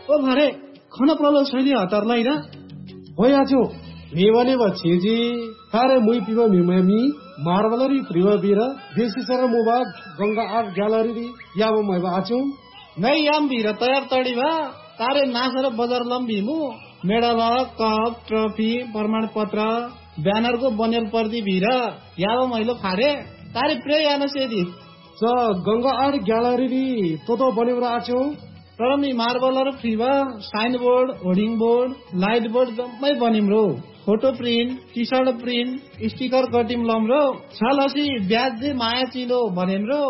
ओ भरे खन प्रबल शैली हतारलाई र होयाचो मेवाने बचेजी कारे मुई पिबा मिमामी मार्बलरी प्रिवबीर देशी सर मुबाग गंगा आर्ट ग्यालरी याब मैबा आचो नै याम भिर तयार तडी भा तारे नासर बजार लम्बी मु मेडल कप ट्रफी प्रमाण पत्र ब्यानर को बनेल पर्दी भिर याब मैलो फारे तारे प्रे यान सेदी स गंगा आर्ट ग्यालरी तो बनेर आचो तर me मार्बलर फ्रीवा sign board hoarding board light board जम्मै बनिम रो photo print T short print sticker cutting lump रो छलसी ब्याज दे माया चिलो भनेम रो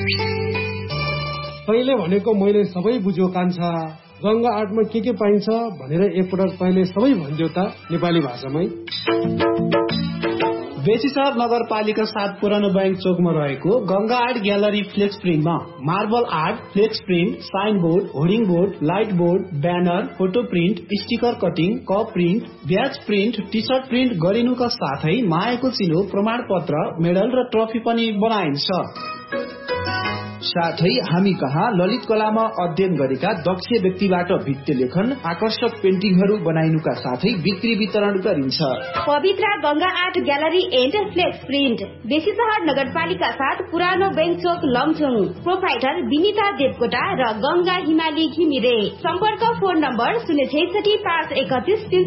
तैले भनेको मैले सबै बुझ्यो कान्छा गंगा आर्टमा के पाइन्छ भनेर एकपटक तैले सबै भन्दियो त नेपाली भाषामै बेसीसर नगरपालिका 7 पुरानो बैंक चोकमा रहेको Ganga art gallery flex प्रिन्टमा marble art flex print sign board hoarding board light board banner photo print sticker cutting cup print ब्याज प्रिन्ट टी सर्ट प्रिन्ट गरिनुका साथै मायाको चिलो प्रमाण पत्र मेडल र ट्रफी पनि बनाइन्छ। साथै हामी कहाँ ललित कलामा अध्ययन गरेका दक्ष व्यक्तिबाट भित्ते लेखन आकर्षक पेन्टिङहरू बनाइनुका साथै बिक्री वितरण गरिन्छ। पवित्र Ganga art gallery and flex print Besisahar नगरपालिका 7 पुरानो बैंक चोक लमचुङ प्रोप्राइटर विनिता देवकोटा र गंगा हिमाली घिमिरे। सम्पर्क फोन नम्बर 066 531